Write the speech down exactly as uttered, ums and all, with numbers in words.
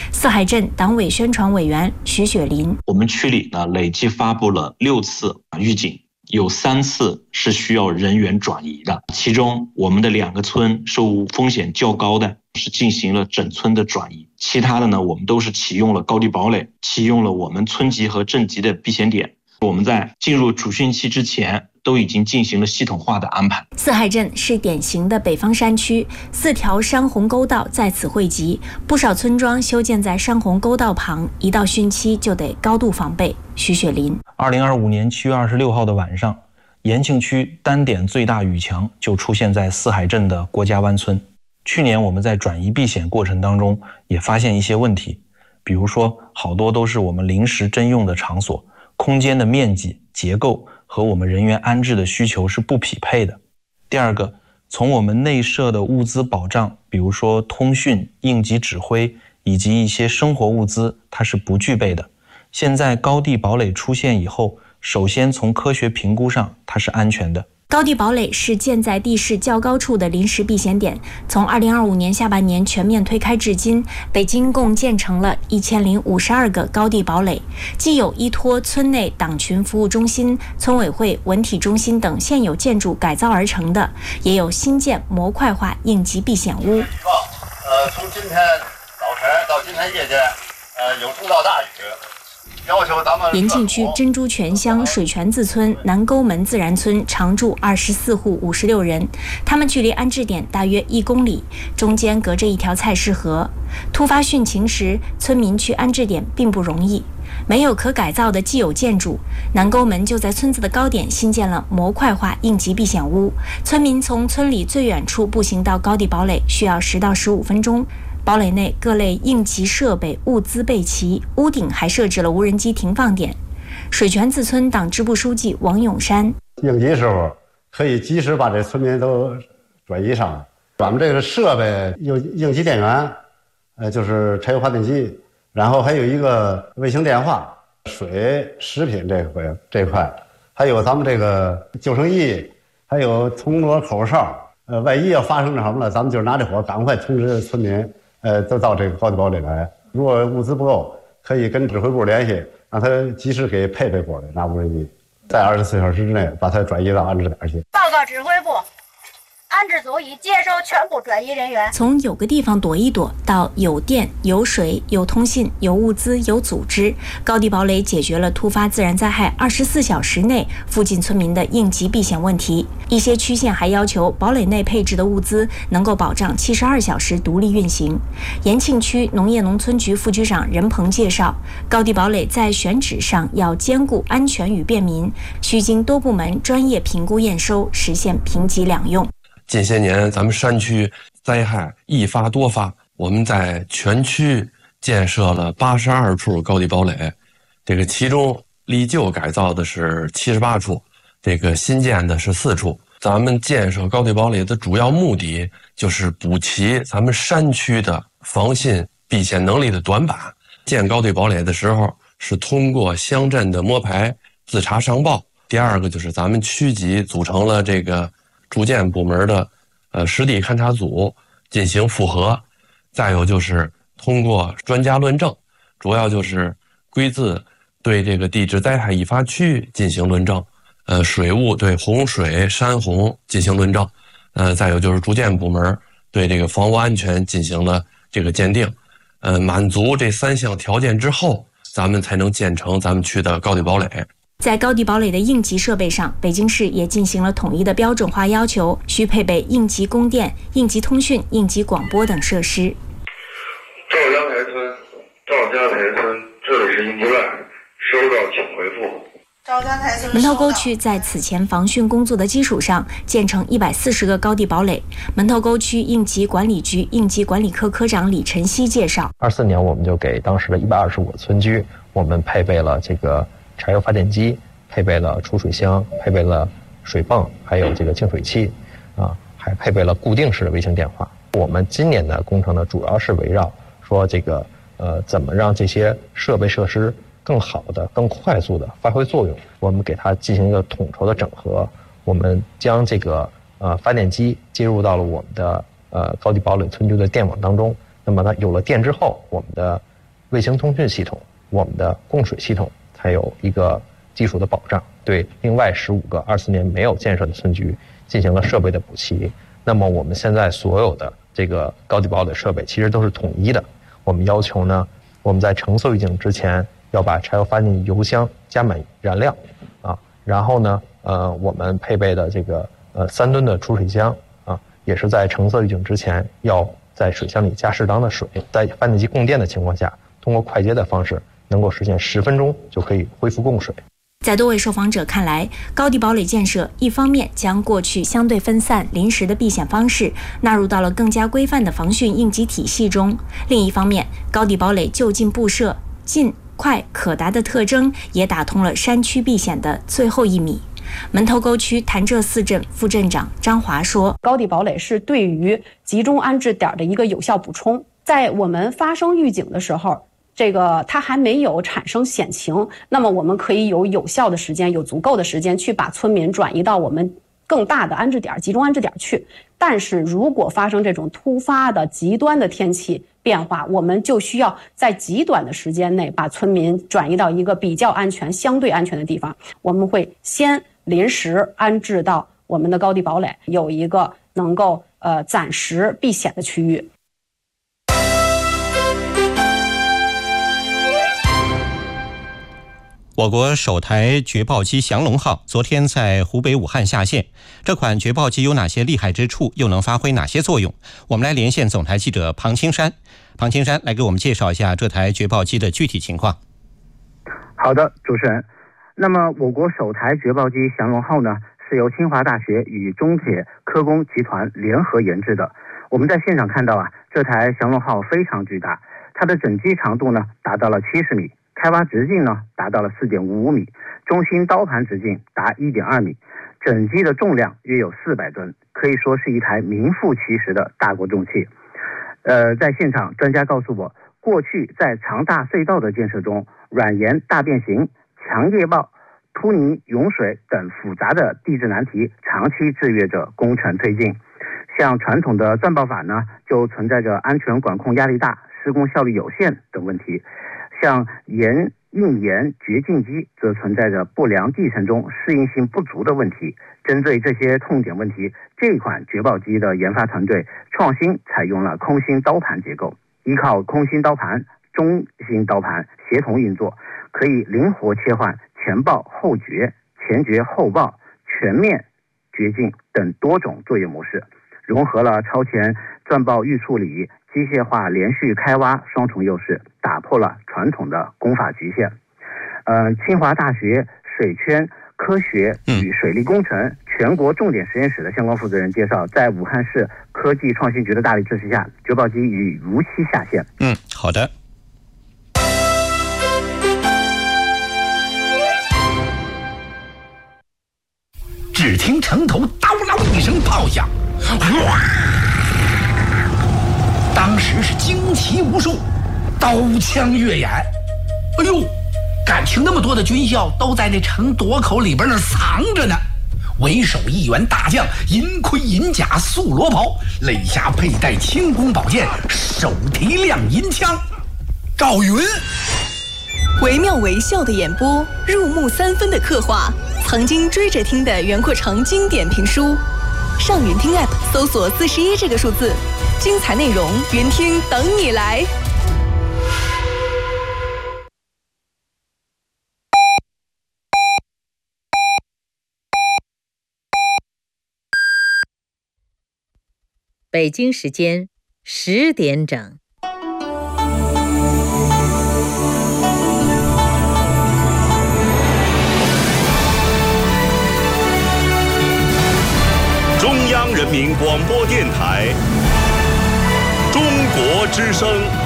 四海镇党委宣传委员徐雪林： 我们区里呢累计发布了六次预警，有三次是需要人员转移的，其中我们的两个村受风险较高的是进行了整村的转移，其他的呢我们都是启用了高地堡垒，启用了我们村级和镇级的避险点。我们在进入主汛期之前都已经进行了系统化的安排。 四海镇是典型的北方山区，四条山洪沟道在此汇集，不少村庄修建在山洪沟道旁，一到汛期就得高度防备。徐雪林： 二零二五年七月二十六号的晚上，延庆区单点最大雨强就出现在四海镇的郭家湾村。去年我们在转移避险过程当中也发现一些问题，比如说好多都是我们临时征用的场所，空间的面积、结构和我们人员安置的需求是不匹配的。第二个，从我们内设的物资保障，比如说通讯、应急指挥以及一些生活物资，它是不具备的。现在高地堡垒出现以后，首先从科学评估上它是安全的。 高地堡垒是建在地势较高处的临时避险点，从二零二五年下半年全面推开至今，北京共建成了一千零五十二个高地堡垒，既有依托村内党群服务中心、村委会文体中心等现有建筑改造而成的，也有新建模块化应急避险屋。 呃，从今天早晨到今天夜间，呃，有中到大雨。要求咱们延庆区珍珠泉乡水泉子村南沟门自然村常住二十四户五十六人，他们距离安置点大约一公里，中间隔着一条菜市河。突发汛情时，村民去安置点并不容易，没有可改造的既有建筑，南沟门就在村子的高点新建了模块化应急避险屋，村民从村里最远处步行到高地堡垒需要十到十五分钟。堡垒内各类应急设备物资备齐，屋顶还设置了无人机停放点。水泉子村党支部书记王永山： 应急时候可以及时把这村民都转移上。咱们这个设备有应急电源，呃，就是柴油发电机，然后还有一个卫星电话、水、食品这块这块，还有咱们这个救生衣，还有铜锣口哨。呃，万一要发生什么了，咱们就拿着火赶快通知村民。呃，都到这个高地堡垒来。如果物资不够，可以跟指挥部联系，让他及时给配备过来，拿无人机，在二十四小时之内把它转移到安置点去。 报告指挥部，安置组已接收全部转移人员。 从有个地方躲一躲到有电、有水、有通信、有物资、有组织，高地堡垒解决了突发自然灾害二十四小时内附近村民的应急避险问题。一些区县还要求堡垒内配置的物资能够保障七十二小时独立运行。延庆区农业农村局副局长任鹏介绍，高地堡垒在选址上要兼顾安全与便民，需经多部门专业评估验收，实现平级两用。 近些年咱们山区灾害易发多发，我们在全区建设了八十二处高地堡垒，这个其中历旧改造的是七十八处，这个新建的是四处。咱们建设高地堡垒的主要目的就是补齐咱们山区的防汛避险能力的短板。建高地堡垒的时候是通过乡镇的摸排自查上报，第二个就是咱们区级组成了这个住建部门的呃实地勘察组进行复核，再有就是通过专家论证，主要就是归自对这个地质灾害易发区进行论证，呃水务对洪水、山洪进行论证，呃再有就是住建部门对这个房屋安全进行了这个鉴定，呃满足这三项条件之后，咱们才能建成咱们区的高地堡垒。 在高地堡垒的应急设备上，北京市也进行了统一的标准化要求，需配备应急供电、应急通讯、应急广播等设施。 赵家台村，赵家台村，这里是应急站，收到请回复。 赵家台村门头沟区在此前防汛工作的基础上，建成一百四十个高地堡垒。门头沟区应急管理局应急管理科科长李晨曦介绍， 二四年我们就给当时的一百二十五个村居，我们配备了这个柴油发电机，配备了储水箱，配备了水泵，还有这个净水器，啊，还配备了固定式的卫星电话。我们今年的工程呢，主要是围绕说这个呃，怎么让这些设备设施更好的、更快速的发挥作用。我们给它进行一个统筹的整合，我们将这个呃发电机接入到了我们的呃高地堡垒村居的电网当中。那么它有了电之后，我们的卫星通讯系统、我们的供水系统才有一个基础的保障，对另外十五个二四年没有建设的村居进行了设备的补齐。那么我们现在所有的这个高地堡垒设备其实都是统一的。我们要求呢，我们在橙色预警之前要把柴油发电机油箱加满燃料啊，然后呢，呃，我们配备的这个呃三吨的储水箱啊，也是在橙色预警之前要在水箱里加适当的水，在发电机供电的情况下，通过快捷的方式能够实现十分钟就可以恢复供水。 在多位受访者看来，高地堡垒建设一方面将过去相对分散、临时的避险方式纳入到了更加规范的防汛应急体系中；另一方面，高地堡垒就近布设、近、快、可达的特征也打通了山区避险的最后一米。门头沟区潭柘寺镇副镇长张华说：“ 高地堡垒是对于集中安置点的一个有效补充，在我们发生预警的时候。”这个它还没有产生险情，那么我们可以有有效的时间，有足够的时间去把村民转移到我们更大的安置点、集中安置点去。但是如果发生这种突发的极端的天气变化，我们就需要在极短的时间内把村民转移到一个比较安全、相对安全的地方。我们会先临时安置到我们的高地堡垒，有一个能够呃暂时避险的区域。 我国首台决报机降龙号昨天在湖北武汉下线，这款决报机有哪些厉害之处，又能发挥哪些作用？我们来连线总台记者庞青山。庞青山来给我们介绍一下这台决报机的具体情况。 好的，主持人。那么我国首台决报机降龙号呢，是由清华大学与中铁科工集团联合研制的。我们在现场看到啊，这台降龙号非常巨大，它的整机长度呢达到了七十米。开挖直径呢达到了 四点五五米，中心刀盘直径达 一点二米，整机的重量约有四百吨，可以说是一台名副其实的大国重器。呃，在现场，专家告诉我，过去在长大隧道的建设中，软岩大变形、强夜暴、突泥涌水等复杂的地质难题长期制约着工程推进。像传统的钻爆法呢，就存在着安全管控压力大、施工效率有限等问题。像岩硬岩掘进机则存在着不良地层中适应性不足的问题。针对这些痛点问题，这款决报机的研发团队创新采用了空心刀盘结构，依靠空心刀盘、中心刀盘协同运作，可以灵活切换前爆后掘、前掘后爆、全面掘进等多种作业模式，融合了超前钻爆预处理、机械化连续开挖双重优势，打破了传统的工法局限。呃，清华大学水圈科学与水利工程全国重点实验室的相关负责人介绍，在武汉市科技创新局的大力支持下，决报机已如期下线。 嗯，好的。 只听城头叨啷一声炮响，哇！当时是惊奇无数，刀枪跃眼。哎呦，感情那么多的军校都在这城垛口里边那藏着呢。为首一员大将，银盔银甲素罗袍，肋下佩戴轻弓宝剑，手提亮银枪。赵云， 惟妙惟肖的演播，入木三分的刻画，曾经追着听的袁阔成经典评书。上云听 App 搜索四十一这个数字，精彩内容云听等你来。 北京时间十点整。 中央人民广播电台，中国之声。